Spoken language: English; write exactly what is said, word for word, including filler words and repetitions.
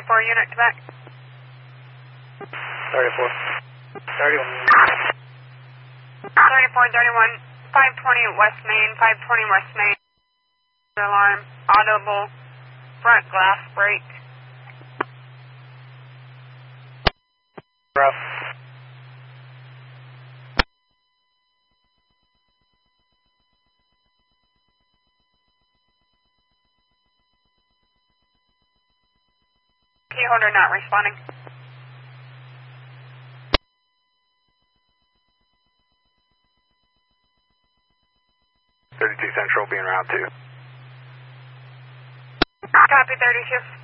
thirty-four unit Quebec. thirty-four. thirty-one. thirty-four, thirty-one, five twenty West Main, five twenty West Main. Alarm, audible, front glass break. Rough. Key holder not responding. thirty-two Central being route two. Copy thirty-two.